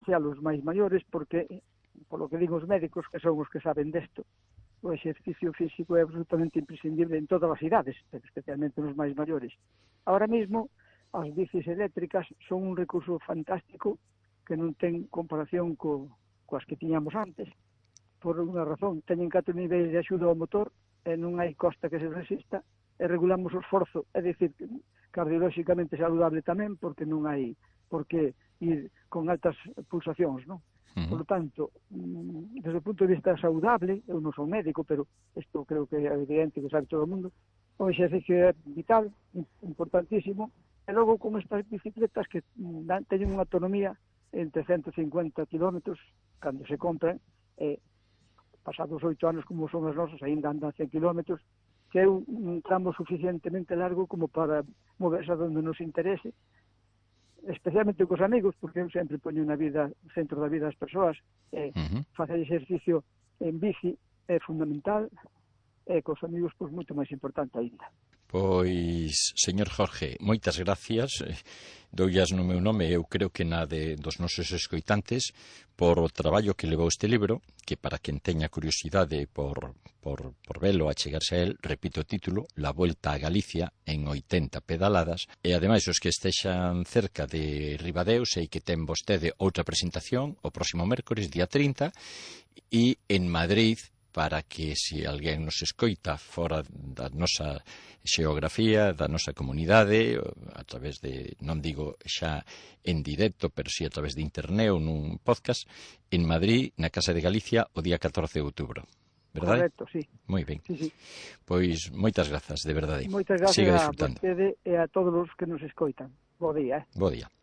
xa os máis maiores, porque, polo que digo os médicos, que son os que saben desto, o exercicio físico é absolutamente imprescindible en todas as idades, pero especialmente nos máis maiores. Ahora mesmo, as bicis eléctricas son un recurso fantástico que non ten comparación coas que tiñamos antes, por unha razón. Teñen 4 niveis de axuda ao motor e non hai costa que se resista, e regulamos o esforzo, é dicir, cardiolóxicamente saludable tamén, porque non hai por que ir con altas pulsacións, non? Por lo tanto, desde o punto de vista saludable, eu non son médico, pero isto creo que é evidente que sabe todo o mundo, o exercicio é vital, importantísimo, e logo con estas bicicletas que teñen unha autonomía entre 150 km cando se compran, pasados 8 anos como son as nosas, ainda andan 100 km, que é un tramo suficientemente largo como para moverse a donde nos interese, especialmente cos amigos, porque eu sempre poño na vida, o centro da vida das persoas, facer exercicio en bici é fundamental, e cos amigos, pois, moito máis importante ainda. Pois, señor Jorge, moitas gracias. Doullas no meu nome, eu creo que na dos nosos escoitantes, por o traballo que levou este libro, que para quen teña curiosidade por velo, a chegarse a él, repito o título, La Vuelta a Galicia en 80 pedaladas, e ademais os que estexan cerca de Ribadeo, sei que ten vostede outra presentación o próximo mércores, día 30, e en Madrid, para que se alguén nos escoita fora da nosa xeografía, da nosa comunidade, a través de, non digo xa en directo, pero si a través de internet ou nun podcast, en Madrid, na Casa de Galicia, o día 14 de outubro. Verdade? Correcto, sí. Moi ben. Sí. Pois moitas grazas, de verdade. Moitas grazas Siga a disfrutando. vostede e a todos os que nos escoitan. Bo día. Bo día.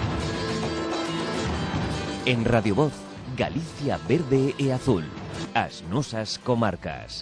En Radio Voz, Galicia verde e azul. As nosas comarcas.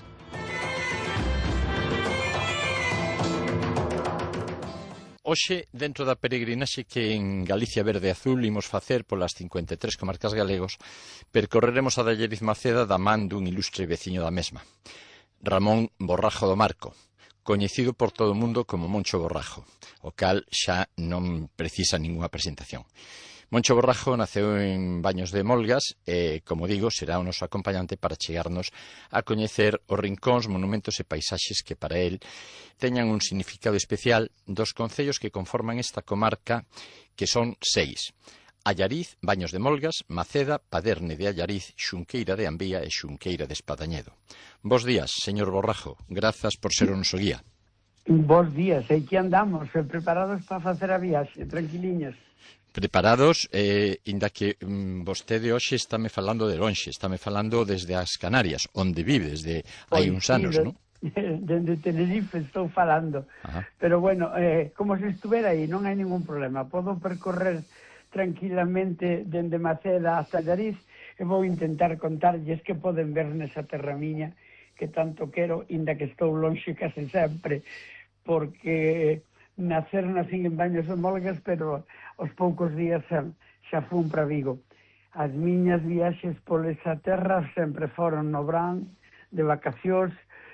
Hoxe, dentro da peregrinaxe que en Galicia verde e azul imos facer polas 53 comarcas galegos, percorreremos a da Allariz Maceda da man dun ilustre veciño da mesma, Ramón Borrajo do Marco, coñecido por todo o mundo como Moncho Borrajo, o cal xa non precisa ningunha presentación. Moncho Borrajo naceu en Baños de Molgas e, como digo, será o noso acompañante para chegarnos a coñecer os rincóns, monumentos e paisaxes que para él teñan un significado especial dos concellos que conforman esta comarca, que son 6. Allariz, Baños de Molgas, Maceda, Paderne de Allariz, Xunqueira de Ambía e Xunqueira de Espadañedo. Bos días, señor Borrajo. Grazas por ser o noso guía. Bos días, aquí andamos, preparados para facer a viaxe, tranquiliños. Preparados, inda que vostede hoxe estáme falando de lonxe, estáme falando desde as Canarias, onde vive desde hai uns anos, non? Dende Tenerife estou falando. Ajá. Pero bueno, como se estuvera aí, non hai ningún problema. Podo percorrer tranquilamente dende Maceda hasta Allariz e vou intentar contarlles que poden ver nesa terra miña que tanto quero, inda que estou lonxe case sempre, porque nacín en Baños de Molgas, pero aos poucos días xa fun para Vigo. As miñas viaxes por esa terra sempre foron no Brán, de vacacións,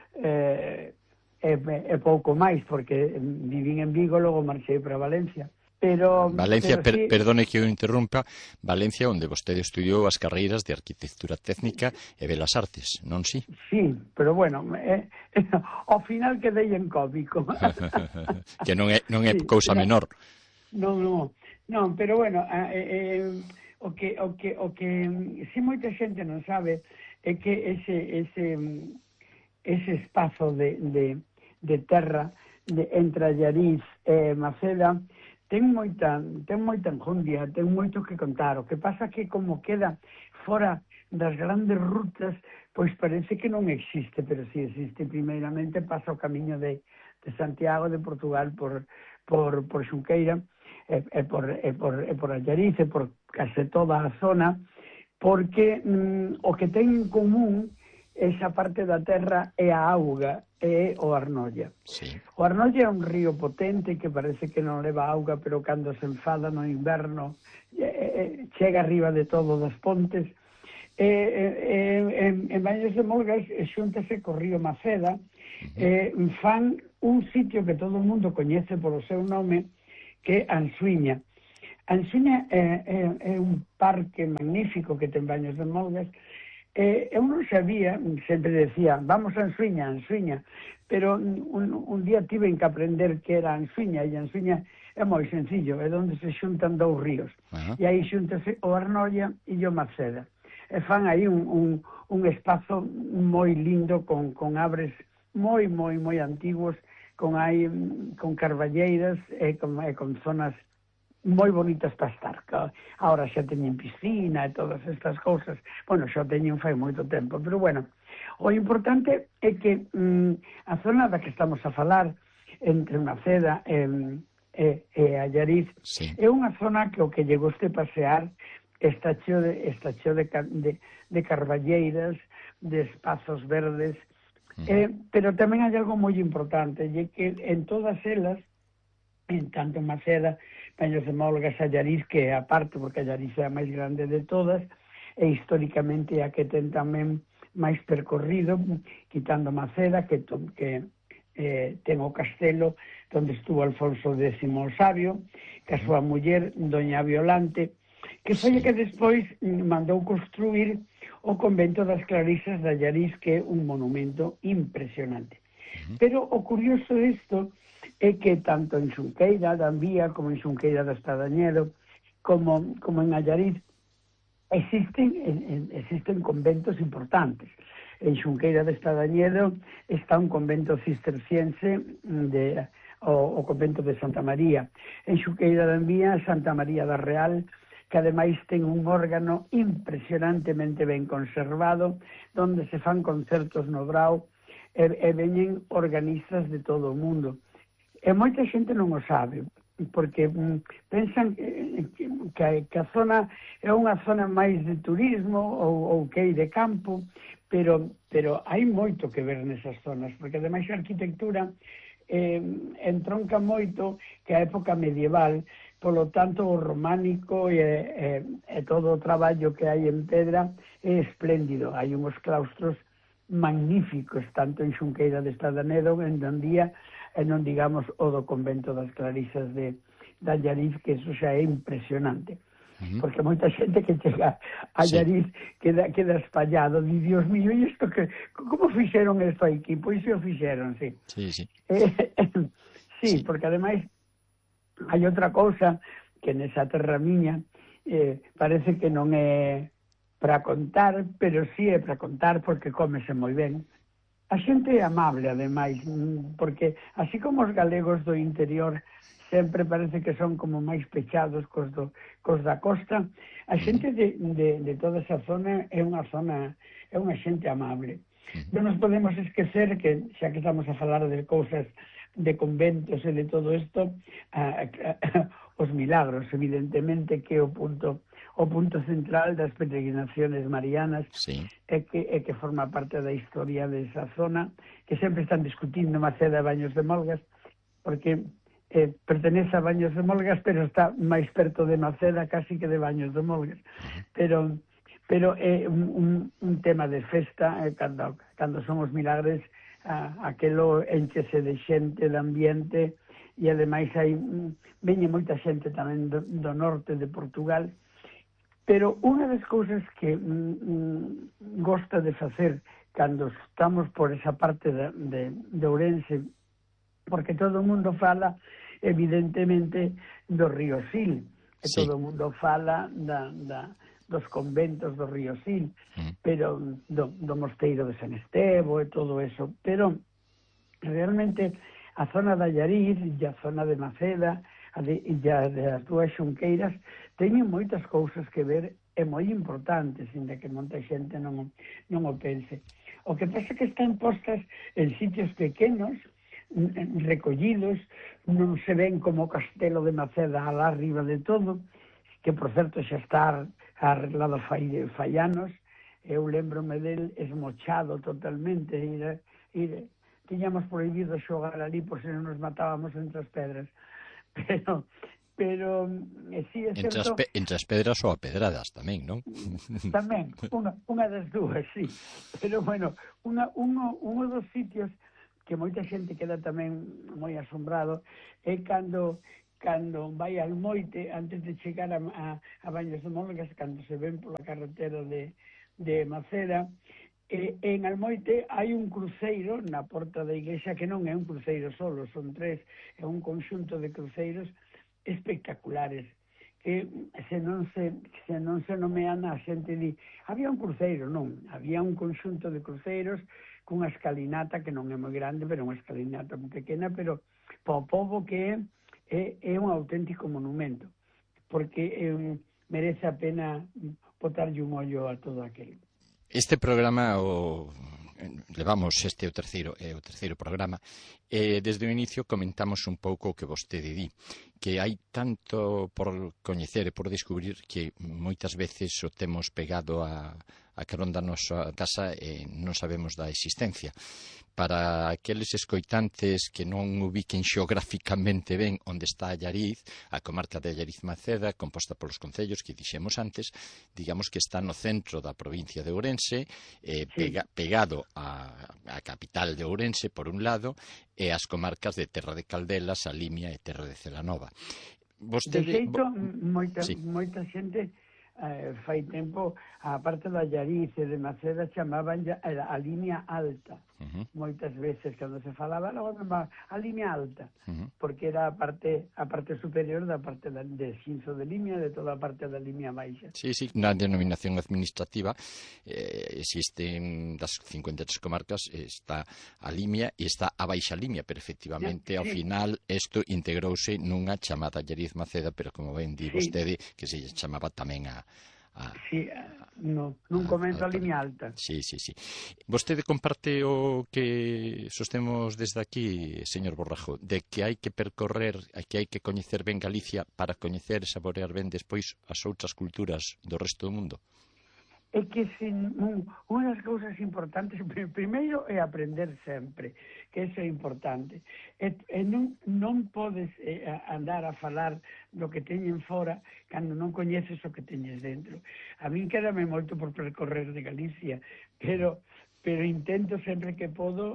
e pouco máis, porque vivín en Vigo, logo marchei para Valencia. Pero Valencia, sí, perdone que eu interrumpa, Valencia, onde vostede estudiou as carreiras de Arquitectura Técnica e Belas Artes, non si? Sí, pero bueno, ao final quedei en cómico. Que non é sí, cousa menor. Non, pero bueno, o que si moita xente non sabe é que ese espazo de terra entre Allariz e Maceda ten moita enjundia, ten moito que contar. O que pasa que como queda fora das grandes rutas, pois parece que non existe, pero si existe. Primeiramente pasa o camiño de Santiago de Portugal por Xunqueira e por Allariz e por case toda a zona, porque o que ten en común esa parte da terra é a auga, é o Arnolla. Sí. O Arnolla é un río potente que parece que non leva auga, pero cando se enfada no inverno chega arriba de todo das pontes. En Baños de Molgas xúntase co río Maceda, fan un sitio que todo o mundo coñece polo seu nome, que é Ansuiña. A Ansiña é un parque magnífico que ten baños de molgas. Eu non sabía, sempre decía, vamos a Ansiña, pero un día tiven que aprender que era Ansiña, e Ansiña é moi sencillo, é onde se xuntan dous ríos. E aí xuntase o Arnoia e o Maceda. E fan aí un espazo moi lindo con arbres moi antigos, con carballeiras e con zonas moi bonitas para estar. Ahora xa teñen piscina e todas estas cousas. Bueno, xa teñen fai moito tempo, pero bueno, o importante é que a zona da que estamos a falar, entre Maceda e Allariz, é unha zona que o que lle goste pasear está cheo de carballeiras, de espazos verdes, pero tamén hai algo moi importante, e que en todas elas, en tanto Maceda, Baños de Molgas, Allariz, que é a parte, porque Allariz é a máis grande de todas, e históricamente a que ten tamén máis percorrido, quitando Maceda, que ten o castelo onde estuvo Alfonso X o Sabio, que a súa muller, Doña Violante, que foi que despois mandou construir o convento das Clarisas de Allariz, que é un monumento impresionante. Pero o curioso disto é que tanto en Xunqueira da Envía como en Xunqueira do Estadañedo como en Allariz existen conventos importantes. En Xunqueira de Estadañedo está un convento cisterciense o convento de Santa María. En Xunqueira da Envía, Santa María da Real, que ademais ten un órgano impresionantemente ben conservado, donde se fan concertos no Brao e veñen organistas de todo o mundo. E moita xente non o sabe, porque pensan que a zona é unha zona máis de turismo ou que é de campo, pero hai moito que ver nesas zonas, porque ademais a arquitectura entronca moito que a época medieval, polo tanto o románico e todo o traballo que hai en pedra é espléndido. Hai unhos claustros magníficos, tanto en Xunqueira de Estadañedo, en Dandía, e non digamos o do convento das Clarisas de Allariz, que eso xa é impresionante. Porque moita xente que chega a Allariz queda espallado, di, Dios mío, e isto que como fixeron isto aquí? Pois se o fixeron, sí. Sí, porque ademais hai outra cousa que nesa terra miña parece que non é para contar, pero sí é para contar porque cómese moi ben. A xente é amable, ademais, porque así como os galegos do interior sempre parece que son como máis pechados cos da costa, a xente de toda esa zona é unha xente amable. Non nos podemos esquecer que, xa que estamos a falar de cousas de conventos e de todo isto, os milagros, evidentemente, que é o punto central das peregrinaciones marianas, é que forma parte da historia desa zona, que sempre están discutindo Maceda e Baños de Molgas, porque pertenece a Baños de Molgas, pero está máis perto de Maceda casi que de Baños de Molgas. Pero é un tema de festa, cando son os milagres, aquelo enchese de xente, de ambiente, e ademais veñe moita xente tamén do norte de Portugal. Pero unha das cousas que gosta de facer cando estamos por esa parte de Ourense, porque todo o mundo fala evidentemente do río Sil, e todo o mundo fala dos conventos do río Sil, pero do mosteiro de San Estevo e todo eso, pero realmente a zona de Allariz e a zona de Maceda e as dúas xunqueiras teñen moitas cousas que ver e moi importantes, ainda que moita xente non o pense. O que pasa é que están postas en sitios pequenos, recollidos, non se ven como o castelo de Maceda alá arriba de todo, que por certo xa está arreglado fai anos. Eu lembrome del esmochado totalmente, tiñamos prohibido xogar ali por se non nos matábamos entre as pedras, pero sí é certo... Entre as pedras ou a pedradas tamén, non? Tamén, unha das dúas, sí. Pero, bueno, un dos sitios que moita xente queda tamén moi asombrado é cando cando vai al Moite, antes de chegar a Baños de Molgas, cando se ven pola carretera de Maceda, en Almoite hai un cruceiro na porta da iglesia, que non é un cruceiro solo, son 3, é un conxunto de cruceiros espectaculares, que se non se nomean, a xente di, había un cruceiro, non, había un conxunto de cruceiros cunha escalinata que non é moi grande, pero unha escalinata moi pequena, pero para o povo que é un auténtico monumento, porque merece a pena botarlle un ollo a todo aquilo. Este programa levamos este o terceiro programa, desde o inicio comentamos un pouco o que vostede di, que hai tanto por coñecer e por descubrir que moitas veces o temos pegado a carón da nosa casa e non sabemos da existencia. Para aqueles escoitantes que non ubiquen xeográficamente ben onde está Allariz, a comarca de Allariz-Maceda, composta polos concellos que dixemos antes, digamos que está no centro da provincia de Ourense, pegado á capital de Ourense, por un lado, e as comarcas de Terra de Caldelas, A Limia e Terra de Celanova. De xeito, moita xente fai tempo, a parte da Allariz e de Maceda chamaban a línea alta. Moitas veces, cando se falaba, a línea alta, porque era a parte superior da parte de Xinzo de Limia, de toda a parte da línea baixa. Sí, na denominación administrativa existen das 53 comarcas, está a Limia e está a Baixa Limia, pero efectivamente ao final isto integrouse nunha chamada Allariz-Maceda, pero como ben di vostede, que se chamaba tamén nun comezo a línea alta. Sí. Vostede comparte o que sostemos desde aquí, señor Borrajo, de que hai que percorrer, que hai que coñecer ben Galicia para coñecer e saborear ben despois as outras culturas do resto do mundo? É que unha das cousas importantes, primeiro é aprender sempre, que iso é importante. E non podes andar a falar do que teñen fora cando non coñeces o que teñes dentro. A min quédame moito por percorrer de Galicia, pero intento sempre que podo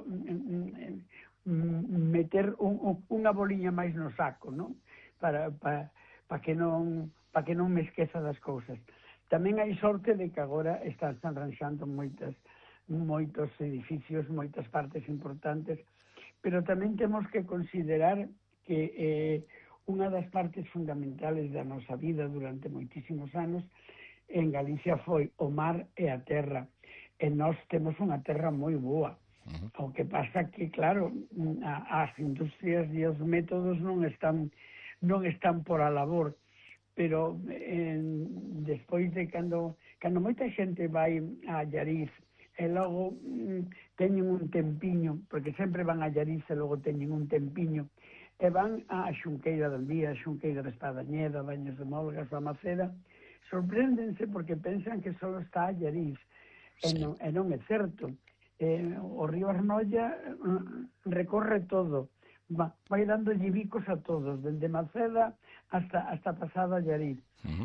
meter unha boliña máis no saco, non? Para que non me esqueza das cousas. Tamén hai sorte de que agora están arranxando moitos edificios, moitas partes importantes, pero tamén temos que considerar que unha das partes fundamentales da nosa vida durante moitísimos anos en Galicia foi o mar e a terra. E nós temos unha terra moi boa. O que pasa que, claro, as industrias e os métodos non están por a labor, pero despois de cando moita xente vai a Allariz e logo teñen un tempiño, porque sempre van a Allariz e logo teñen un tempiño, e van a Xunqueira del Día, a Xunqueira de Espadañeda, a Baños de Molgas, a Maceda, sorpréndense porque pensan que só está Allariz, e non é certo. O río Arnolla recorre todo, vai dando bicos a todos, dende Maceda hasta pasada Allariz.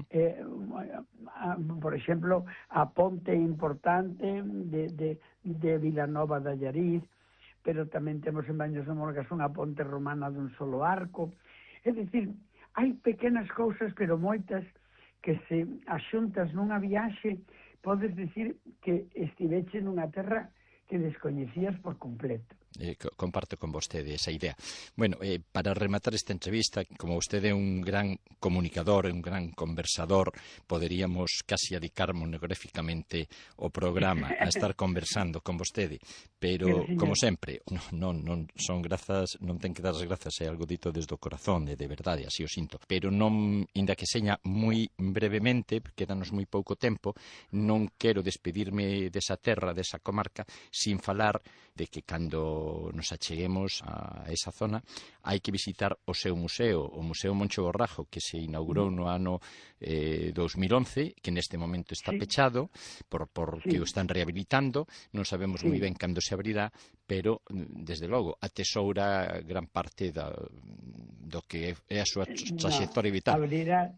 Por exemplo, a ponte importante de Vilanova de Allariz, pero tamén temos en Baños de Molgas unha ponte romana dun solo arco. É dicir, hai pequenas cousas, pero moitas, que se axuntas nunha viaxe, podes dicir que estiveche nunha terra que descoñecías por completo. Comparto con vostede esa idea. Bueno, para rematar esta entrevista, como vostede é un gran comunicador, un gran conversador, poderíamos casi dedicar monográficamente o programa a estar conversando con vostede, pero, como sempre, non son grazas, non ten que dar as grazas, é algo dito desde o corazón, de verdade, así o sinto, pero non, inda que seña moi brevemente, quedanos moi pouco tempo, non quero despedirme desa terra, desa comarca, sin falar de que cando nos acheguemos a esa zona hai que visitar o seu museo, o Museo Moncho Borrajo, que se inaugurou no ano 2011, que neste momento está pechado porque o están rehabilitando, non sabemos moi ben cando se abrirá, pero desde logo atesoura gran parte do que é a súa traxectoria vital.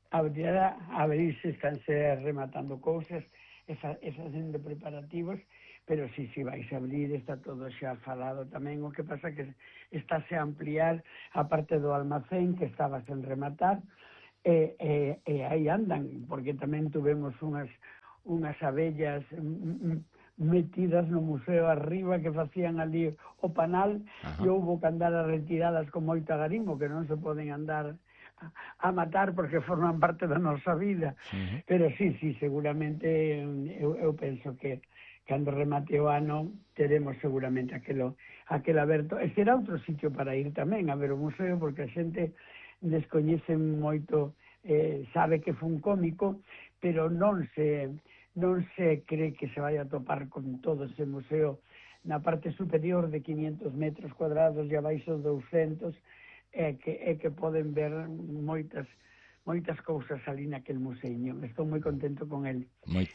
abrirse, estánse rematando cousas e facendo preparativos, pero si vais a abrir está todo xa falado tamén. O que pasa que estáse a ampliar a parte do almacén que estaba sen rematar, e aí andan, porque tamén tuvemos unhas abellas metidas no museo arriba que facían ali o panal. Ajá. E houbo que andar a retiradas con moito agarimo, que non se poden andar a matar porque forman parte da nosa vida. Uh-huh. Pero sí, seguramente eu penso que cando remate o ano teremos seguramente aquelo aberto. E será outro sitio para ir tamén a ver o museo, porque a xente descoñece moito, sabe que foi un cómico, pero non se cree que se vai a topar con todo ese museo na parte superior de 500 metros cuadrados e abaixo 200, que poden ver moitas cousas ali naquele museiño. Estou moi contento con ele.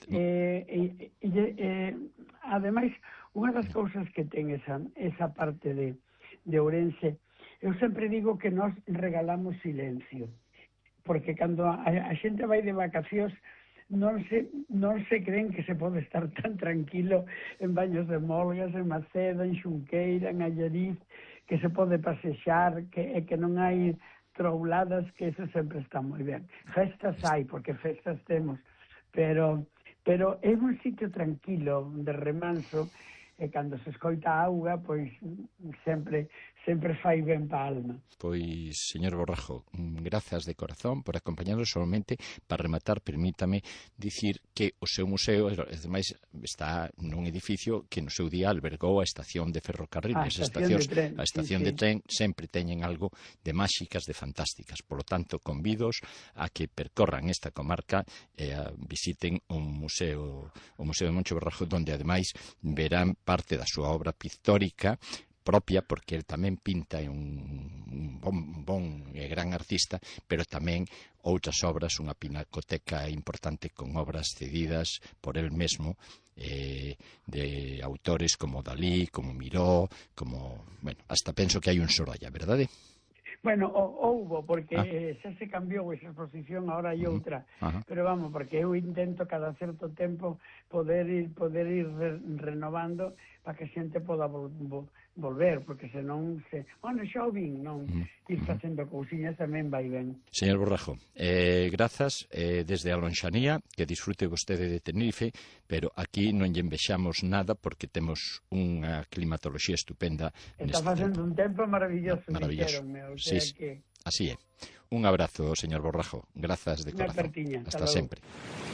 Ademais, unha das cousas que ten esa parte de Ourense, eu sempre digo que nós regalamos silencio, porque cando a xente vai de vacacións non se creen que se pode estar tan tranquilo en Baños de Molgas, en Maceda, en Xunqueira, en Allariz, que se pode pasexar, que non hai trouladas, que eso sempre está moi ben. Festas hai, porque festas temos, pero é un sitio tranquilo, de remanso, e cando se escoita a auga, pois sempre fai ben pa alma. Pois, señor Borrajo, grazas de corazón por acompañarnos. Solamente para rematar, permítame dicir que o seu museo, ademais, está nun edificio que no seu día albergou a estación de ferrocarril. A estación de tren sempre teñen algo de máxicas, de fantásticas. Por lo tanto, convidos a que percorran esta comarca e visiten o Museo de Moncho Borrajo, donde ademais verán parte da súa obra pictórica propia, porque el tamén pinta, é un bon e gran artista, pero tamén outras obras, unha pinacoteca importante con obras cedidas por el mesmo, de autores como Dalí, como Miró, hasta penso que hai un Sorolla, verdade? Bueno, houbo, porque xa se cambiou esa exposición, ahora hai outra. Pero vamos, porque eu intento cada certo tempo poder ir renovando para que a xente poda volver, porque senón xa o vin, non ir facendo cousiñas tamén vai ben. Señor Borrajo, grazas desde a lonxanía, que disfrute vostede de Tenerife, pero aquí non lle envexamos nada porque temos unha climatoloxía estupenda. Está facendo un tempo maravilloso. Sí, así é. Un abrazo, señor Borrajo. Grazas de corazón. Hasta sempre.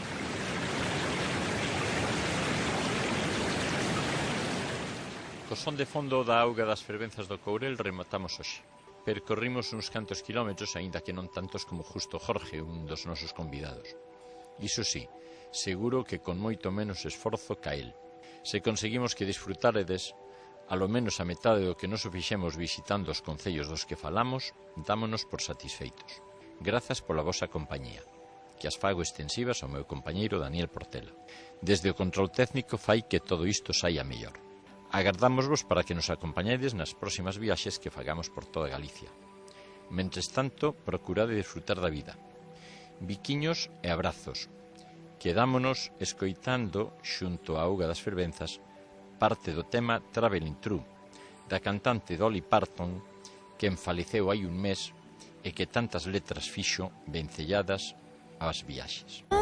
Co son de fondo da auga das fervenzas do Courel rematamos hoxe. Percorrimos uns cantos kilómetros, aínda que non tantos como Justo Jorge, un dos nosos convidados. Iso sí, seguro que con moito menos esforzo ca el. Se conseguimos que disfrutaredes a lo menos a metade do que nos fixemos visitando os concellos dos que falamos, dámonos por satisfeitos. Grazas pola vosa compañía, que as fago extensivas ao meu compañeiro Daniel Portela. Desde o control técnico fai que todo isto saia mellor. Agardámosvos para que nos acompañedes nas próximas viaxes que fagamos por toda Galicia. Mentres tanto, procurade disfrutar da vida. Biquiños e abrazos. Quedámonos escoitando, xunto á auga das fervenzas, parte do tema Travelling Through, da cantante Dolly Parton, que enfaleceu hai un mes e que tantas letras fixo vencelladas ás viaxes.